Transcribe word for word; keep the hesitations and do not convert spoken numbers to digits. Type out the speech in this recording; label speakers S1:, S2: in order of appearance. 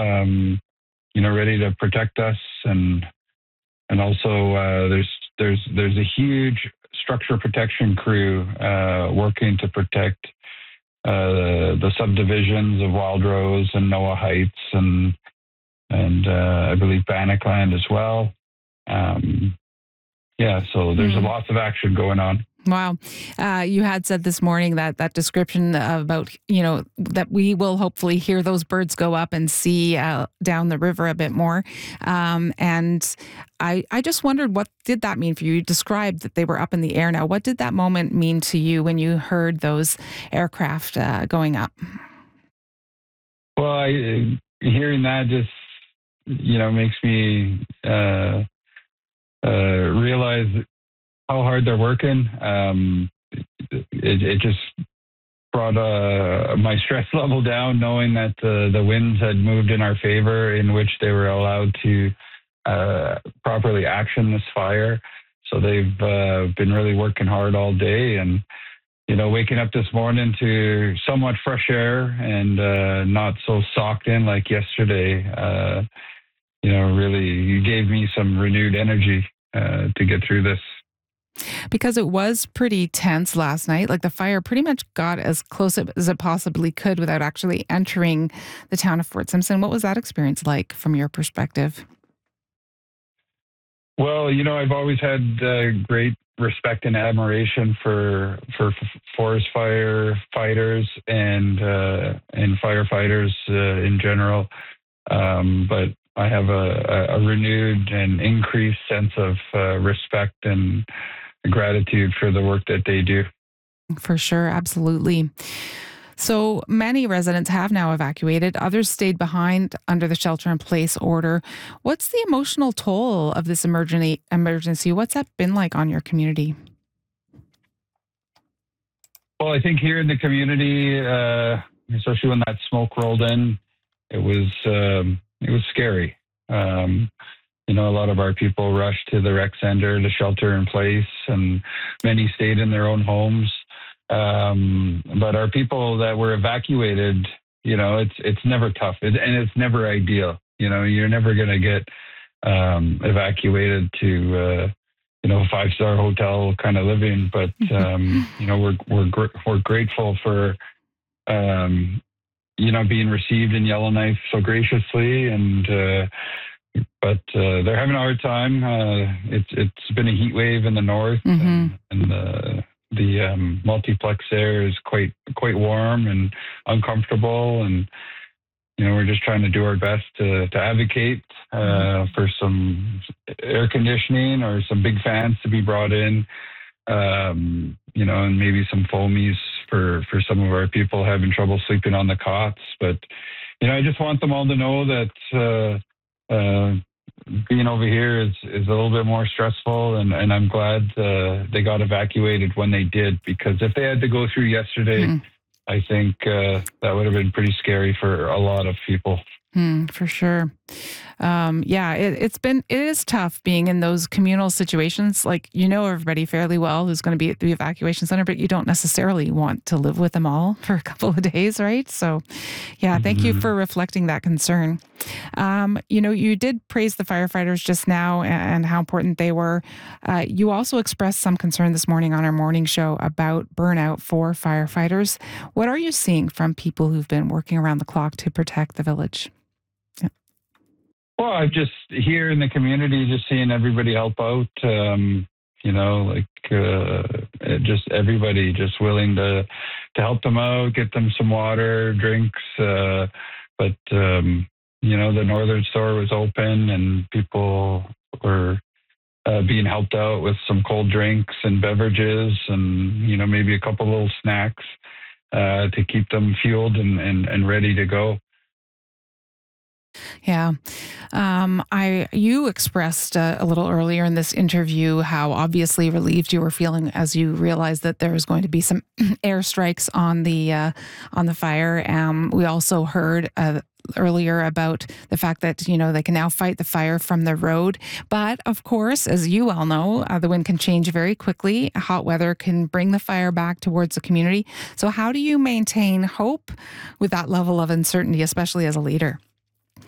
S1: um, you know, ready to protect us, and and also uh, there's there's there's a huge structure protection crew uh, working to protect uh, the subdivisions of Wild Rose and Noah Heights, and and uh, I believe Bannockland as well. Um, yeah, so there's
S2: Mm.
S1: a lots of action going on.
S2: Wow. Uh, you had said this morning that that description about, you know, that we will hopefully hear those birds go up and see uh, down the river a bit more. Um, and I, I just wondered, what did that mean for you? You described that they were up in the air now. What did that moment mean to you when you heard those aircraft uh, going up?
S1: Well, I, hearing that just, you know, makes me uh, uh, realize how hard they're working. Um, it, it just brought uh, my stress level down, knowing that uh, the winds had moved in our favor, in which they were allowed to uh, properly action this fire. So they've uh, been really working hard all day, and you know, waking up this morning to somewhat fresh air and uh, not so socked in like yesterday. Uh, you know, really gave me some renewed energy uh, to get through this.
S2: Because it was pretty tense last night. Like, the fire pretty much got as close as it possibly could without actually entering the town of Fort Simpson. What was that experience like from your perspective?
S1: Well, you know, I've always had uh, great respect and admiration for for f- forest fire fighters and uh, and firefighters uh, in general. Um, but I have a, a renewed and increased sense of uh, respect and gratitude for the work that they do.
S2: For sure, absolutely. So many residents have now evacuated. Others stayed behind under the shelter in place order. What's the emotional toll of this emergency? Emergency? What's that been like on your community?
S1: Well, I think here in the community, uh, especially when that smoke rolled in, it was um, it was scary. Um, you know, a lot of our people rushed to the rec center to shelter in place, and many stayed in their own homes. Um, but our people that were evacuated, you know, it's it's never tough, it, and it's never ideal. You know, you're never going to get um, evacuated to uh, you know, five star hotel kind of living. But um, you know, we're we're gr- we're grateful for um, you know, being received in Yellowknife so graciously, and uh, but uh, they're having a hard time. Uh, it's it's been a heat wave in the north,
S2: Mm-hmm.
S1: and, and the the um, multiplex there is quite quite warm and uncomfortable, and you know, we're just trying to do our best to to advocate uh, for some air conditioning or some big fans to be brought in, um, you know, and maybe some foamies for for some of our people having trouble sleeping on the cots. But you know, I just want them all to know that uh, uh, being over here is is a little bit more stressful, and and I'm glad uh, they got evacuated when they did, because if they had to go through yesterday,
S2: Mm-hmm.
S1: I think uh, that would have been pretty scary for a lot of people.
S2: Hmm, for sure. Um, yeah, it, it's been, it is tough being in those communal situations. Like, you know, everybody fairly well who's going to be at the evacuation center, but you don't necessarily want to live with them all for a couple of days, right? So, yeah, thank you
S1: Mm-hmm.
S2: for reflecting that concern. Um, you know, you did praise the firefighters just now and how important they were. Uh, you also expressed some concern this morning on our morning show about burnout for firefighters. What are you seeing from people who've been working around the clock to protect the village?
S1: Well, I've just here in the community, just seeing everybody help out. Um, you know, like uh, just everybody just willing to to help them out, get them some water, drinks. Uh, but um, you know, the northern store was open, and people were uh, being helped out with some cold drinks and beverages, and you know, maybe a couple little snacks uh, to keep them fueled and, and, and ready to go.
S2: Yeah. Um, I you expressed uh, a little earlier in this interview how obviously relieved you were feeling as you realized that there was going to be some airstrikes on the uh, on the fire. Um, we also heard uh, earlier about the fact that, you know, they can now fight the fire from the road. But of course, as you well know, uh, the wind can change very quickly. Hot weather can bring the fire back towards the community. So how do you maintain hope with that level of uncertainty, especially as a leader?